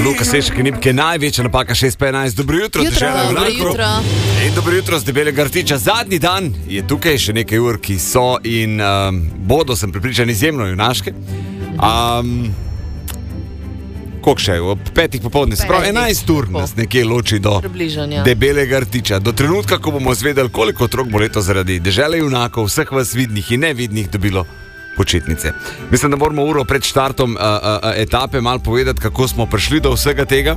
Luka Sešek in Nipke, največja napaka 6:15. Dobro jutro, dežela Junakov. In dobro jutro z Debelega Rtiča. Zadnji dan je tukaj, še nekaj ur, ki so in bodo, sem prepričan, izjemno junaške. Koliko še? Ob 5:00 popoldne, se pravi 11 ur nas nekje loči do Debelega Rtiča. Do trenutka, ko bomo zvedeli, koliko otrok bo leto zaradi dežele junakov, vseh vas vidnih in nevidnih dobilo počitnice. Mislim, da moramo uro pred štartom etape malo povedati, kako smo prišli do vsega tega.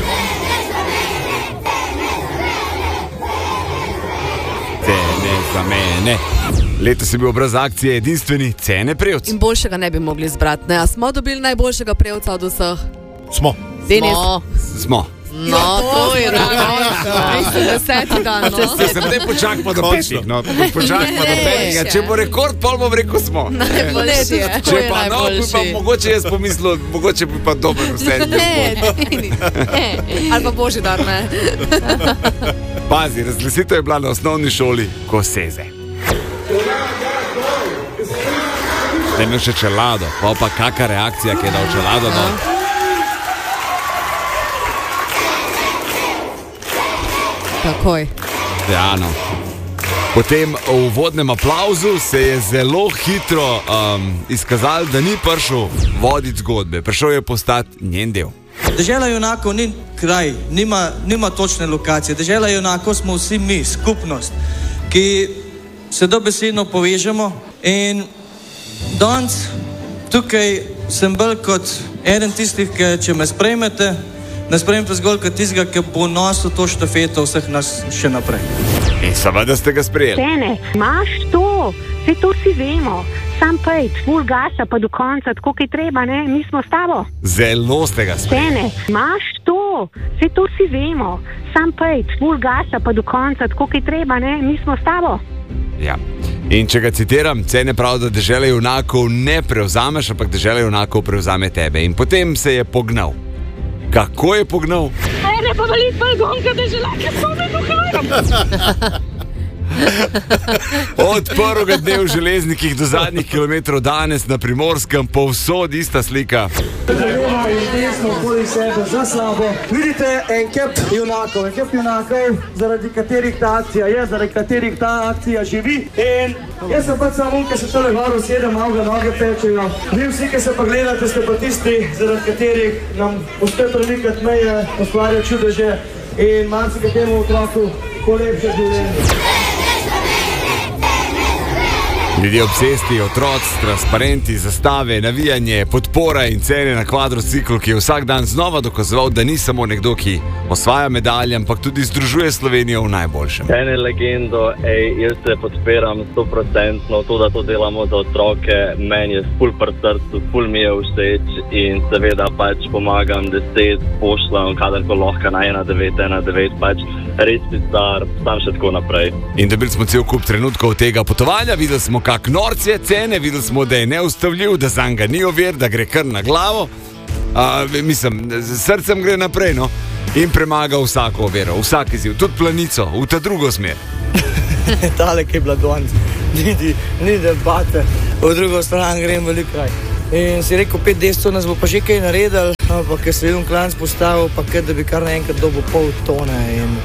Cene za mene. Letos je bil obraz akcije edinstveni Cene prevc. In boljšega ne bi mogli zbrati, ne? A smo dobili najboljšega prevca od vseh? Smo. Smo. No, to je mislim, 10. dan, no. Se ne počak pa do 5. No, počak pa do 5. Če bo rekord, pol bom rekel smo. Najboljši je. Če pa no, bi pa mogoče jaz pomislil, mogoče bi pa dober vse. Ne. Ali pa božji dar, ne. Pazi, razglasitev je bila na osnovni šoli Koseze. Da je imel še čelado, pa kaka reakcija, ki je dal čelado, no. Takoj. Ja, no. Potem v uvodnem aplauzu se je zelo hitro izkazalo, da ni prišel voditi zgodbe. Prišel je postati njen del. Dežela junakov ni kraj, nima točne lokacije. Dežela junakov smo vsi mi, skupnost, ki se dobesedno povežemo. In danes tukaj sem bolj kot eden tistih, ki če me sprejmete, ne sprejmete zgolj kot tistega, ki bo nosil to štafeto vseh nas še naprej. In seveda ste ga sprejeli. Cene, imaš to, vse to si vemo. Sam pejt, full gasa pa do konca, tako kaj treba, ne? Mi smo s tabo. Zelo ste ga sprejeli. Cene, imaš to, vse to si vemo. Sam pejt, full gasa pa do konca, tako kaj treba, ne? Mi smo s tabo. Ja. In če ga citiram, Cene pravi, da dežele junakov ne prevzameš, ampak dežele junakov prevzame tebe. In potem se je pognal. Kako je pognal? Ne pa veliko balgonka, deželake, spomni duhajam. Od prvega dne v železnikih do zadnjih kilometrov danes na Primorskem povsod ista slika. Leva in desno okoli sebe, za sabo. Vidite en kep junakov, zaradi katerih ta akcija je, zaradi katerih ta akcija živi. In jaz sem pač samo, ki se tole varu sedem, malo ga noge pečejo. Vi vsi, ki se pa gledate, ste pa tisti, zaradi katerih nam uspe premikati meje, ustvarja čudeže in marsikatemu otroku polepša življenje. Ljudje obsesti, otroci, transparenti, zastave, navijanje, podpora in Cene na kvadrociklu, ki je vsak dan znova dokazoval, da ni samo nekdo, ki osvaja medalje, ampak tudi združuje Slovenijo v najboljšem. Cene legendo, jaz se podpiram 100%, to, da to delamo za otroke, meni je ful pri srcu, ful mi je všeč in seveda pač pomagam 10, pošljam, kadar ko lahko na 1919, pač res bizar, tam še tako naprej. In dobili smo cel kup trenutkov tega potovanja, videli smo, kak norc je Cene, videli smo, da je neustavljiv, da zanj ga ni ovir, da gre kar na glavo. Mislim, s srcem gre naprej, no, in premaga vsako oviro, vsak izziv, tudi planico, v ta drugo smer. Tale, ki je bila danes, ni debate, v drugo stran grem veliko kraj. In si rekel, 5 nas bo pa že kaj naredil, ampak ker se je klanc postavil, pa kaj, da bi kar naenkrat dobil pol tone in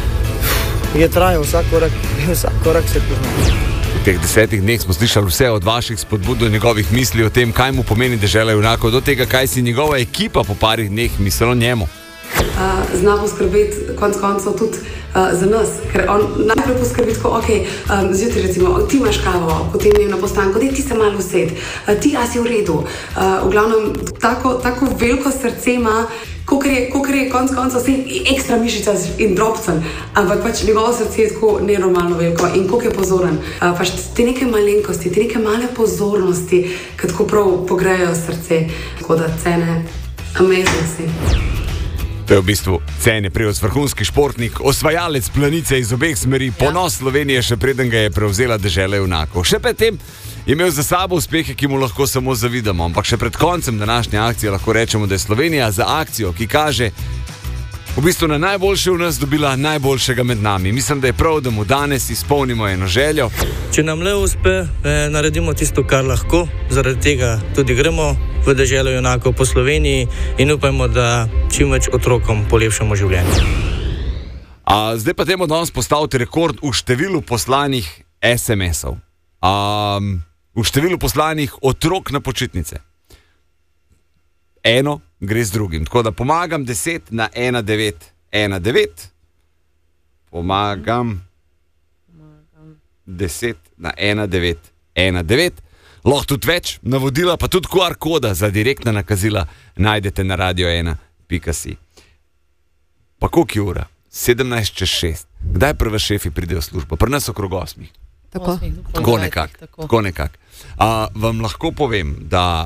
je trajal vsak korak se pozna. V teh 10 dneh smo slišali vse od vaših spodbud do njegovih misli o tem, kaj mu pomeni dežela junakov, do tega, kaj si njegova ekipa po parih dneh misli o njemu. Zna poskrbeti konc koncev tudi za nas, ker on najprej poskrbi tako, zjutraj recimo, ti imaš kavo, potem je na postanku, ti se malo used, ti a si v redu. V glavnem, tako veliko srce ima, kolikor je konc koncev vse ekstra mišica in drobcen, ampak pač njegovo srce je tako nenormalno veliko in koliko je pozoren. Pač te neke malenkosti, te neke male pozornosti, ki tako prav pogrejo srce, tako da Cene, amazing si. To je v bistvu Cene prevc, vrhunski športnik, osvajalec planice iz obeh smeri, ponos Slovenije, še preden ga je prevzela dežela junakov. Še pred tem je imel za sabo uspehe, ki mu lahko samo zavidamo, ampak še pred koncem današnje akcije lahko rečemo, da je Slovenija za akcijo, ki kaže v bistvu na najboljše v nas, dobila najboljšega med nami. Mislim, da je prav, da mu danes izpolnimo eno željo. Če nam le uspe, naredimo tisto, kar lahko, zaradi tega tudi gremo v deželo junakov po Sloveniji in upajmo, da čim več otrokom polepšamo življenje. Zdaj pa temo danes postaviti rekord v številu poslanih SMS-ov. V številu poslanih otrok na počitnice. Eno gre z drugim. Tako da pomagam 10 na 1919. Pomagam 10 na 1919. Lahko tudi več, navodila pa tudi QR koda za direktna nakazila najdete na radio1.si. Pa koliko je ura? 17:06. Kdaj prve šefi pridejo v službo? Pri nas okrog 8. Tako nekako. Vam lahko povem, da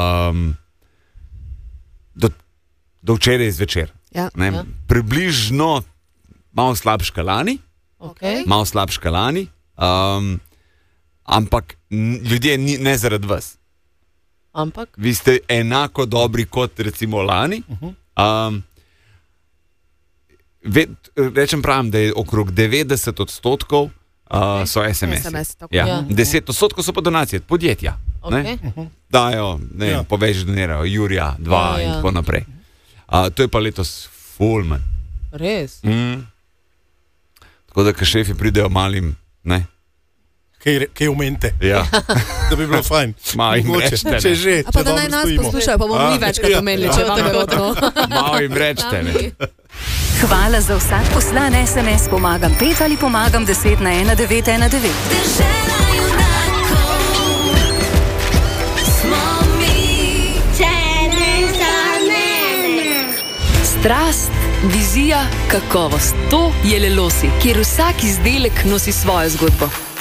do včeraj zvečer. Ja. Približno malo slabška lani. Malo slabška lani. Ampak ljudje ne zaradi vas. Ampak? Vi ste enako dobri kot recimo lani. Rečem pravim, da je okrog 90% so SMS. Ja. 10% so pa donacije, podjetja. Dajo, povež donirajo, Jurija, 2 in tako naprej. To je pa letos full man. Res? Tako da, ko šefi pridejo malim, ne? Kaj umente. Ja. Da bi bilo fajn. Malo jim rečete. Če že, A pa da naj nas poslušajo, pa bomo mi večkrat omenili, če vam verjetno. Malo jim rečete, ne? Hvala za vsak poslan SMS. Pomagam 5 ali pomagam 10 na 1919. Dežela junakov smo mi, če ne za mene. Strast, vizija, kakovost. To je Lelosi, kjer vsak izdelek nosi svojo zgodbo.